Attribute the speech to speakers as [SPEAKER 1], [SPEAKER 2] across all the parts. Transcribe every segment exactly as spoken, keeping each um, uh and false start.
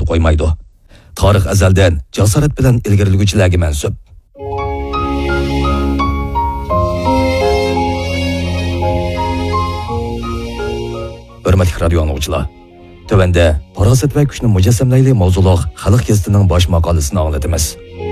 [SPEAKER 1] ortda qo'ymaydi. Tarix azaldan jasorat bilan ilgarilguvchilarga mansub. Hurmatli radio anglag'uchilar, tövende Farosat va kuchni mujassamlayli mavzuliq xalq gezitining bosh maqolasini anglatamiz.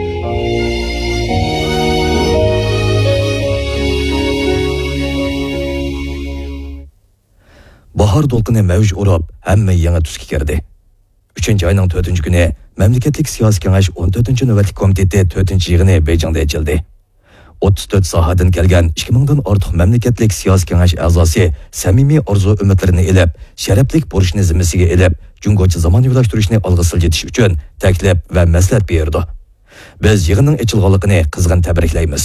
[SPEAKER 1] Bahar to'lqini mavj urib, hamma yangi tusga kirdi. uchinchi oyning to'rtinchi kuni Mamlakatlik siyosiy kengash o'n to'rtinchi navbatlik komiteti to'rtinchi yig'ini Beyjingda ochildi. o'ttiz to'rt sohadan kelgan ikki mingdan ortiq mamlakatlik siyosiy kengash a'zosi samimiy orzu umidlarini elib, sharaflik burishni zimmasiga elib, jungocha zamonaviylashtirish olg'a siljitish uchun taklif va maslahat berdi. Biz yig'inning ochilganligini qizg'in tabriklaymiz.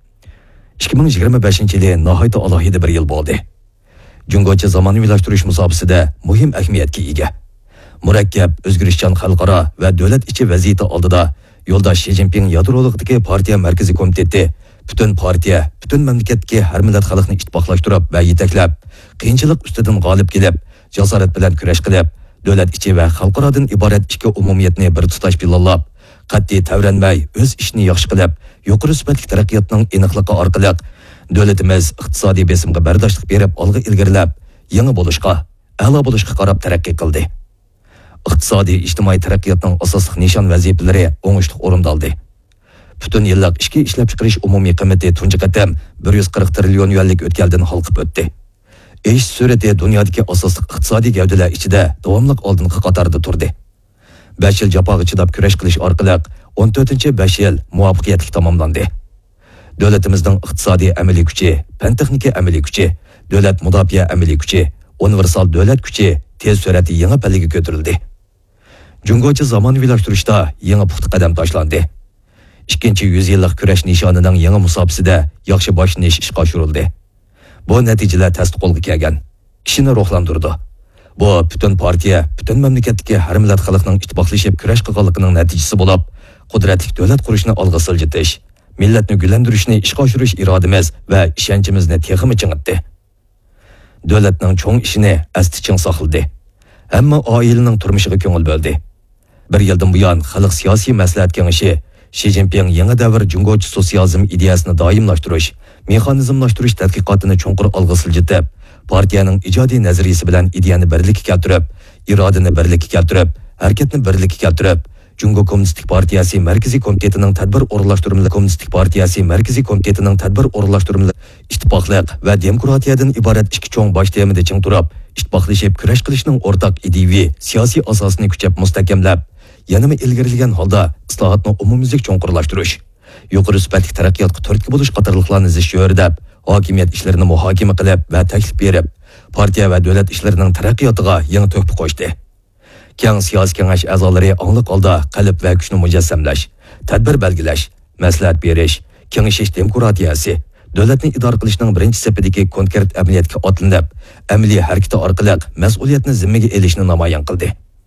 [SPEAKER 1] ikki ming yigirma beshinchi yil nihoyatda alohida bir yil bo'ldi. Jungocha zamonaviylashtirish musobaqasida muhim ahamiyatga ega. Murakkab, o'zgarishchan xalqaro va davlat ichi vaziyati oldida yo'ldosh Xi Jinping yadroligidagi partiya markaziy komiteti butun partiya, butun mamlakatga har millat xalqni ittifoqlashtirib va yetaklab, qiyinchilik ustidan g'olib kelib, jasorat bilan kurash qilib, davlat ichi va xalqarodan iborat ikki umumiyatni bir tutash bilolab, qat'iy tavranmay o'z ishini yaxshi qilib, yuqori sifatli taraqqiyotning aniqligi orqali davlatimiz iqtisodiy besimga bardoshlik berib, olg'a ilgarilab, yangi bo'lishga, a'lo bo'lishga qarab taraqqiy qildi. Iqtisodiy ijtimoiy taraqqiyotning asosiy nishon vazifalari o'ngishli o'rindaldi. Butun yillik ichki ishlab chiqarish umumiy qiymati tunji qatam bir yuz qirq trillion yuanlik o'tkaldan halqib o'tdi. Ish surati dunyodagi asosiy iqtisodiy gavdalar ichida davomli oldingi qatorda turdi. besh yil jafoga chidab kurash qilish orqali o'n to'rtinchi besh yil muvaffaqiyatli tamomlandi. Davlatimizning iqtisodiy amaliy kuchi, fan texnika amaliy kuchi, davlat mudofaa amaliy kuchi, universal davlat kuchi tez surati yangi pallaga ko'tarildi. Jungocha zamonaviylashtırishda yangi puxta qadam tashlandi. ikkinchi yuz yillik kurash nishonining yangi musobaqasida yaxshi boshlanish ishga oshirildi. Bu natijalar tasdiqolga kelgan, kishini ruhlantirdi. Bu butun partiya, butun mamlakatdagi har millat xalqning ittifoqlashib kurash qilganligining natijasi bo'lib, qudratli davlat qurishni olg'a siljitish, millatni gullantirishni ishga oshirish irodamiz va ishonchimizni texmi chingitdi. Davlatning cho'ng ishini asti ching saqladi. Hamma oilaning turmushiga ko'ngil bo'ldi. Bir yildan buyon xalq siyosiy maslahat kengashi Xi Jinping yangi davr jungocha sotsializm ideyasini doimlashtirish, mexanizmlashtirish tadqiqotini cho'nqur olg'a siljitib, partiyaning ijodiy nazariyasi bilan ideyani birlikka keltirib, irodani birlikka keltirib, harakatni birlikka keltirib, Jungo Kommunistik Partiyasi Markaziy komitetining tadbir o'rinlashtirimli Kommunistik Partiyasi Markaziy komitetining tadbir o'rinlashtirimli ittifoqliq va demokratiyadan iborat ikki cho'ng bosh temada ching turib, ittifoqlashib kurash qilishning o'rtaq ideaviy siyosiy asosini kuchab mustahkamlab, yanama ilgarilgan holda islohotni umumyuzlik cho'nqurlashtirish, yuqori sifatli taraqqiyotga turtki bo'lish qatorliqlarni izish yo'ridab, hokimiyat ishlarini muhokama qilib va taklif berib, partiya va davlat ishlarining taraqqiyotiga yangi to'hfa qo'shdi. Keng siyosiy kengash a'zolari angliq holda qalb va kuchni mujassamlash, tadbir belgilash, maslahat berish, kengashish demokratiyasi, davlatni idora qilishning birinchi safidagi konkret amaliyotga otlanib, amaliy harakati orqali mas'uliyatni zimmaga elishni namoyon qildi.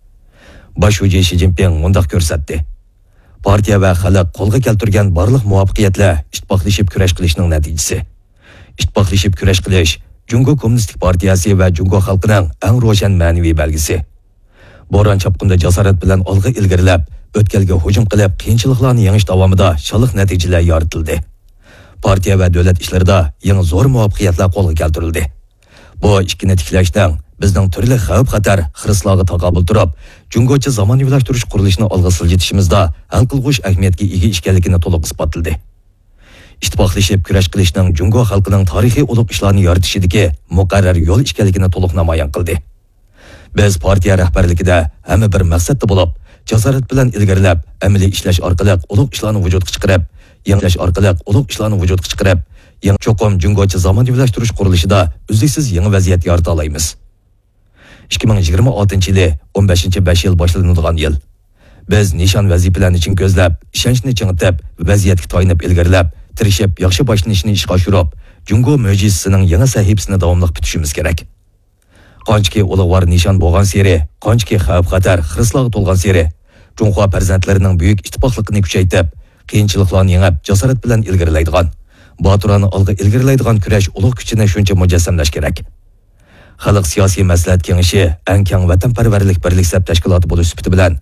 [SPEAKER 1] Bosh vazir Xi Jinping mundaq ko'rsatdi. Partiya va xalq qo'lga keltirgan barliq muvaffaqiyatlar ittifoqlashib kurash qilishning natijasi. Ittifoqlashib kurash qilish Jungo Kommunistik Partiyasi va Jungo xalqining eng ro'shan ma'naviy belgisi. Bo'ron chapqunda jasorat bilan olg'a ilgarilab, o'tkalga hujum qilib, qiyinchiliklarni yengish davomida shaliq natijalar yoritildi. Partiya va davlat ishlarida yangi zo'r muvaffaqiyatlar qo'lga keltirildi. Bu ikkini tiklashdan bizning turli xavf-xatar, xirislarga taqobil turib, jungocha zamonaviylashtirish qurilishini olg'a siljitishimizda hal qilg'uch ahamiyatga ega ishkanligini to'liq isbotladi. Ittifoqlashib kurash qilishning Jungo xalqining tarixiy ulug' ishlarni yoritishidagi muqarrar yo'l ishkanligini to'liq namoyon qildi. Biz partiya rahbarligida hamma bir maqsadda bo'lib, jasorat bilan ilgarilab, amaliy ishlash orqali ulug' ishlarni vujudga chiqarib, yangilash orqali ulug' ishlarni vujudga chiqarib, yangi cho'qim jungocha zamonaviylashtirish qurilishida uzluksiz yangi vaziyat yarata olamiz. ikki ming yigirma oltinchi yili o'n beshinchi besh yil boshlanadigan yil. Biz nishon vazifalarni chin ko'zlab, ishonchni chingitib, vaziyatga to'yinib ilgarilab, tirishib, yaxshi boshlanishni ishga oshirib, Jungo mo'jizasining yangi sahifasini davomli bitishimiz kerak. Qanchaki ulug'vor nishon bo'lgan seri, qanchaki xavf-xatar, xirislarga to'lgan seri, Jungo farzandlarining buyuk ittifoqligini kuchaytirib, qiyinchiliklarni yengib, jasorat bilan ilgarilaydigan, botirani olg'a ilgarilaydigan kurash ulug' kuchini shuncha mujassamlash kerak. Xalq siyosiy maslahat kengashi eng keng vatanparvarlik birlik sab tashkiloti bo'lish sifati bilan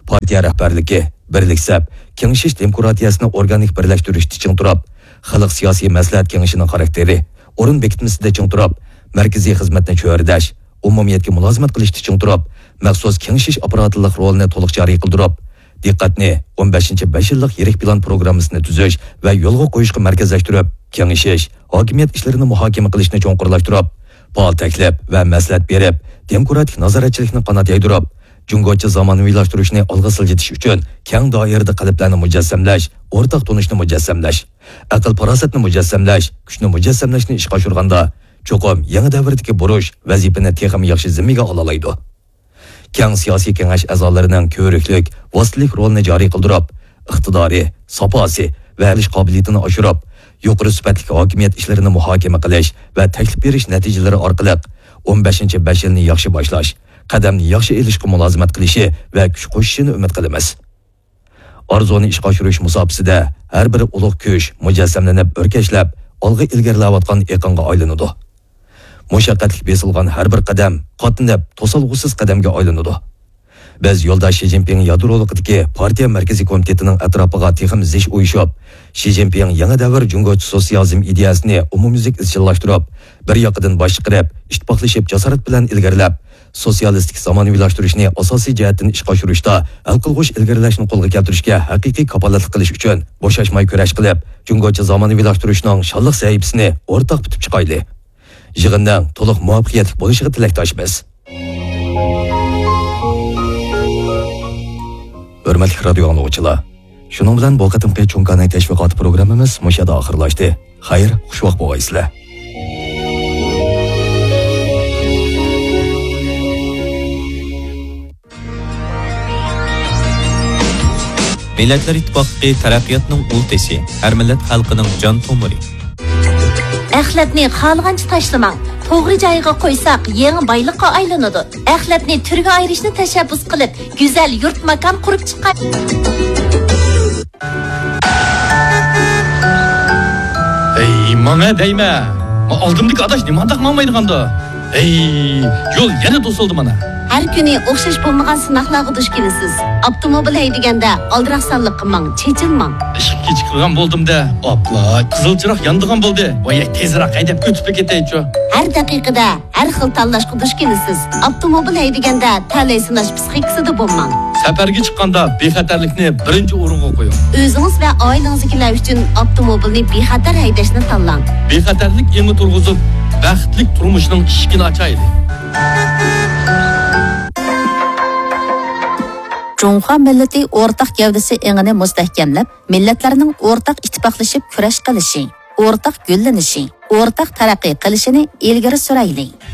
[SPEAKER 1] partiya rahbarligi birliksab kengashish demokratiyasini organik birlashtirishda ching turib, xalq siyosiy maslahat kengashining xarakteri o'rin bekitmasida ching turib, markaziy xizmatni cho'ridash, umumiyatga mulozimat qilishda ching turib, maxsus kengashish apparatilik rolini to'liq joriy qildirib, diqqatni o'n beshinchi besh yillik yirik plan programmasini tuzish va yo'lga qo'yishga markazlashtirib, kengashish, hokimiyat ishlarini muhokama qilishni cho'nqurlashtirib, faol taklif va maslahat berib, demokratik nazoratchilikni qanot yaydirib, Jungocha zamonaviylashtırishni olg'a siljitish uchun keng doirada qalblarni mujassamlash, o'rtaq tunishni mujassamlash, aql farosatni mujassamlash, kuchni mujassamlashni ishga oshirganda cho'qim yangi davrdagi burush vazifani texam yaxshi zimmiga ola oladi. Keng siyosiy kengash a'zolarining ko'riklik, vositlik rolini joriy qildirib, iqtidori, saposi va halish qobiliyatini oshirib, yuqori sifatli hokimiyat ishlarini muhokama qilish va taklif berish natijalari orqali o'n beshinchi besh yilni yaxshi boshlash, qadamni yaxshi elishga mulozimat qilishi va kuch qo'shishini umid qilamiz. Arzuni ishga oshirish musobaqasida har bir ulug' kuch mujassamlanib, o'rkashlab, olg'a ilgarilayotgan eqonga aylanadi. Mushaqqatlik besilgan har bir qadam qotinib, to'salg'usiz qadamga aylanadi. Biz yo'lda Xi Jinping yadroligidagi partiya markaziy komitetining atrofiga texim zish o'yishib, Xi Jinping yangi davr jungochi sotsializm ideyasini umumyuzlik izchillashtirib, bir yoqdan boshqarib, ittifoqlashib jasorat bilan ilgarilab, sotsialistik zamonaviylashtirishni asosiy jihatdan ishga oshirishda hal qilg'uch ilgarilashni qo'lga keltirishga haqiqiy kapolatlik qilish uchun bo'shashmay kurash qilib, jungochi zamonaviylashtirishning shalliq sahifasini o'rtaq bitib chiqayli. Yig'indan to'liq muvaffaqiyatli bo'lishiga tilakdoshmiz. Hurmatli radio anglovchilar, shuning bilan bu qatimqi Chunkanay tashviqot programmamiz mushada oxirlashdi. Xayr, xushvaqt bo'laysizlar.
[SPEAKER 2] Millatlar İttifaqı taraqqiyotning ultisi, har millat xalqining jon tomiri.
[SPEAKER 3] Axlatni xalqancha tashlamang. To'g'ri joyiga qo'ysak, yangi boyliqqa aylanadi. Axlatni turga ayirishni tashabbus qilib, go'zal yurt makon qurib chiqqan.
[SPEAKER 4] Ey, mana deyma. Ma oldimdagi adash nimandaq mamaydiganda? Ey, yo'l yana to'sildi mana.
[SPEAKER 3] Har kuni o'xshash bo'lmagan sinoqlarga duch kelasiz. Avtomobil haydaganda aldiraqsanlik qilmang, chechilmang.
[SPEAKER 4] Ishga chiqgan bo'ldim-da, opla, qizilchiroq yandigan bo'ldi. Voy, tezroq haydab o'tib ketaychi.
[SPEAKER 3] Har daqiqada har xil tanlashga duch kelasiz. Avtomobil haydaganda talay sinash psixikasida bo'lmang.
[SPEAKER 4] Safarga chiqqanda bexatarlikni birinchi o'ringa qo'ying.
[SPEAKER 3] O'zingiz va oilangizdaglar uchun avtomobilni bexatar haydashni tanlang.
[SPEAKER 4] Bexatarlik eng turg'izib, baxtli turmushning eshigini ochaylik.
[SPEAKER 3] Cumhuriyet millati o'rtaq gavdasi engini mustahkamlab, millatlarning o'rtaq ittifoqlashib kurash qilishi, o'rtaq gullanishi, o'rtaq taraqqiy qilishini ilgari suraylik.